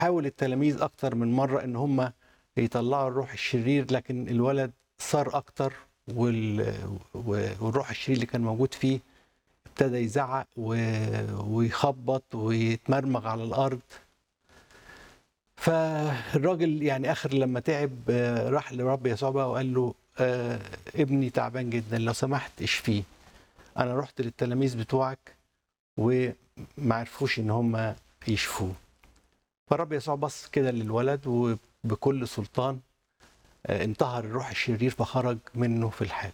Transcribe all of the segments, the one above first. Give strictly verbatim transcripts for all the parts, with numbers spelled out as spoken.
حاول التلاميذ أكتر من مرة إن هم يطلعوا الروح الشرير، لكن الولد صار أكتر، وال... والروح الشرير اللي كان موجود فيه ابتدى يزعق و... ويخبط ويتمرمغ على الأرض. فالراجل يعني آخر لما تعب راح لرب يسوع بقى وقال له آه ابني تعبان جدا، لو سمحت اشفيه. أنا رحت للتلاميذ بتوعك وما عرفوش إن هم يشفوه. فالرب يسوع بص كده للولد وبكل سلطان انتهر الروح الشرير فخرج منه في الحال.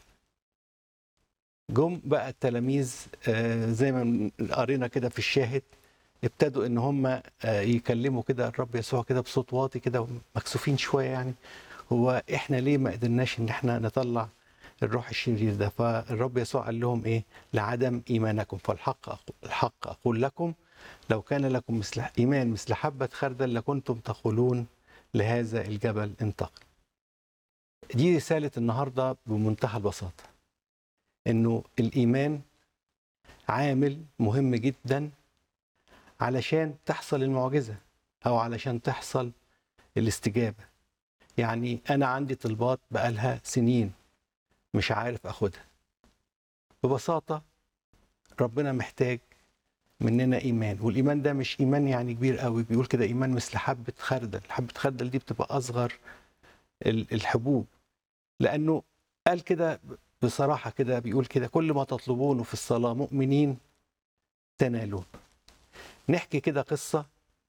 جم بقى التلاميذ زي ما قرينا كده في الشاهد، ابتدوا ان هم يكلموا كده الرب يسوع كده بصوت واطي كده ومكسوفين شويه، يعني هو احنا ليه ما قدرناش ان احنا نطلع الروح الشرير ده؟ فالرب يسوع قال لهم ايه؟ لعدم ايمانكم، فالحق أقول الحق اقول لكم لو كان لكم مثل ايمان مثل حبه خردل لكنتم تقولون لهذا الجبل انتقل. دي رساله النهارده بمنتهى البساطه، انه الايمان عامل مهم جدا علشان تحصل المعجزه او علشان تحصل الاستجابه. يعني انا عندي طلبات بقالها سنين مش عارف اخدها. ببساطه ربنا محتاج مننا ايمان، والايمان ده مش ايمان يعني كبير قوي، بيقول كده ايمان مثل حبه خردل. حبه خردل دي بتبقى اصغر الحبوب، لانه قال كده بصراحه كده، بيقول كده كل ما تطلبونه في الصلاه مؤمنين تنالون. نحكي كده قصه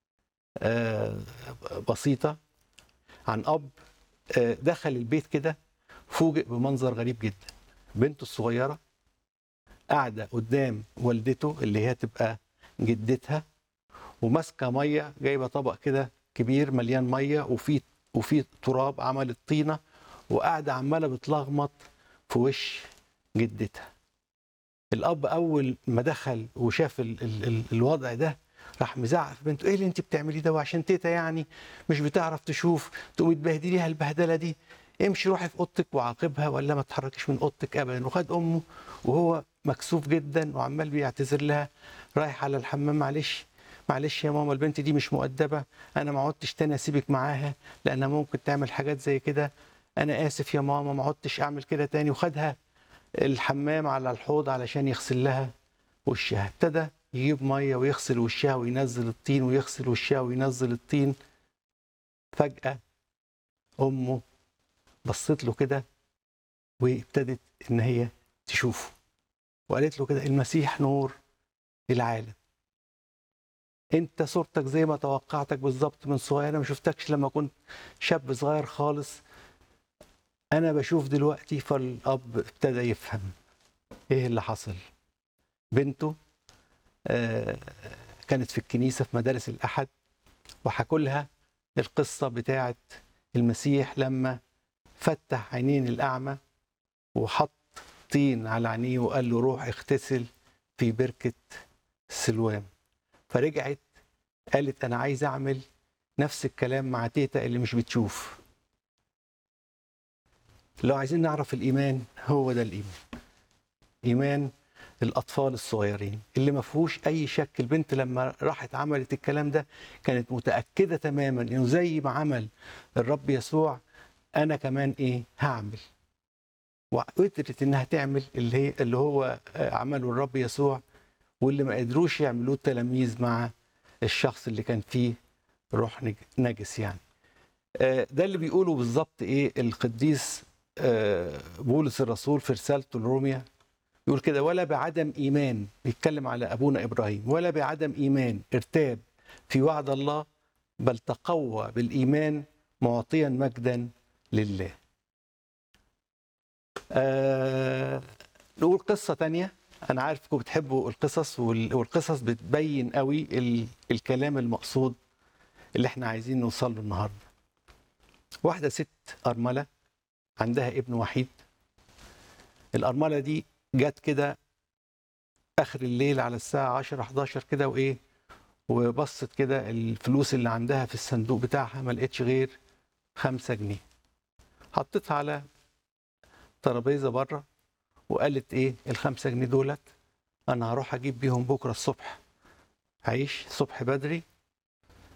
بسيطه عن اب دخل البيت كده، فوجئ بمنظر غريب جدا. بنته الصغيره قاعده قدام والدته اللي هي تبقى جدتها، وماسكه ميه، جايبه طبق كده كبير مليان ميه وفي وفي تراب عملت طينه، وقاعده عماله بتلغمط في وش جدتها. الاب اول ما دخل وشاف ال ال ال الوضع ده راح مزعق في بنته: ايه اللي انت بتعمليه ده؟ وعشان تيتا يعني مش بتعرف تشوف تقومي تبهدليها البهدله دي؟ امشي روحي في اوضتك وعاقبها ولا ما تتحركيش من اوضتك ابدا. وخد امه وهو مكسوف جدا وعمال بيعتذر لها، رايح على الحمام: معلش معلش يا ماما، البنت دي مش مؤدبه، انا ما عدتش تاني اسيبك معاها لانها ممكن تعمل حاجات زي كده، انا اسف يا ماما ما عدتش اعمل كده تاني. وخدها الحمام على الحوض علشان يغسل لها وشها. ابتدى يجيب ميه ويغسل وشها وينزل الطين ويغسل وشها وينزل الطين. فجأة أمه بصت له كده وابتدت إن هي تشوفه، وقالت له كده: المسيح نور العالم، انت صورتك زي ما توقعتك بالظبط من صغير، انا ما شفتكش لما كنت شاب صغير خالص، انا بشوف دلوقتي. فالاب ابتدى يفهم ايه اللي حصل. بنته آه كانت في الكنيسه في مدارس الاحد، وحكوا لها القصه بتاعه المسيح لما فتح عينين الاعمى وحط طين على عينيه وقال له: روح اغتسل في بركه سلوام. فرجعت قالت: انا عايز اعمل نفس الكلام مع تيتا اللي مش بتشوف. لو عايزين نعرف الايمان، هو ده الايمان، ايمان الاطفال الصغيرين اللي ما فيهوش اي شك. البنت لما راحت عملت الكلام ده كانت متاكده تماما انه زي ما عمل الرب يسوع انا كمان ايه هعمل، وقدرت انها تعمل اللي هي اللي هو عمله الرب يسوع، واللي ما قدروش يعملوه التلاميذ مع الشخص اللي كان فيه روح نجس. يعني ده اللي بيقوله بالظبط ايه القديس بولس الرسول في رسالته لروميا، يقول كده: ولا بعدم ايمان، بيتكلم على ابونا ابراهيم، ولا بعدم ايمان ارتاب في وعد الله، بل تقوى بالايمان معطيا مجدا لله. آه نقول قصه تانية. انا عارفكم بتحبوا القصص، والقصص بتبين قوي الكلام المقصود اللي احنا عايزين نوصل له النهارده. واحده ست ارمله عندها ابن وحيد. الارمله دي جت كده اخر الليل على الساعه عشرة حداشر كده وايه، وبصت كده الفلوس اللي عندها في الصندوق بتاعها ما لقيتش غير خمسة جنيه. حطيتها على ترابيزه بره وقالت: ايه الخمسة جنيه دولت؟ انا هروح اجيب بيهم بكره الصبح عيش الصبح بدري